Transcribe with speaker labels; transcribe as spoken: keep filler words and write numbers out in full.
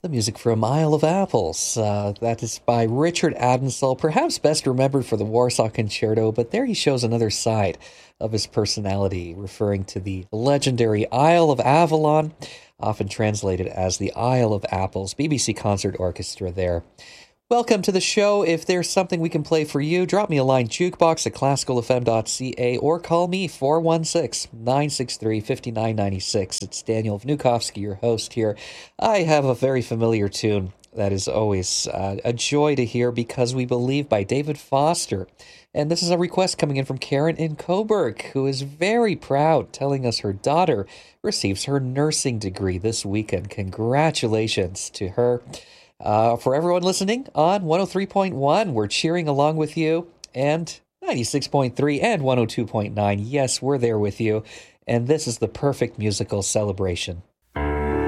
Speaker 1: The music from Isle of Apples. Uh, that is by Richard Adamsel, perhaps best remembered for the Warsaw Concerto, but there he shows another side of his personality, referring to the legendary Isle of Avalon, often translated as the Isle of Apples, B B C Concert Orchestra there. Welcome to the show. If there's something we can play for you, drop me a line, jukebox at classical f m dot c a, or call me, four one six, nine six three, five nine nine six. It's Daniel Vnukovsky, your host here. I have a very familiar tune that is always uh, a joy to hear, Because We Believe by David Foster. And this is a request coming in from Karen in Coburg, who is very proud, telling us her daughter receives her nursing degree this weekend. Congratulations to her. Uh, for everyone listening on one oh three point one, we're cheering along with you, and ninety-six point three and one oh two point nine. Yes, we're there with you, and this is the perfect musical celebration.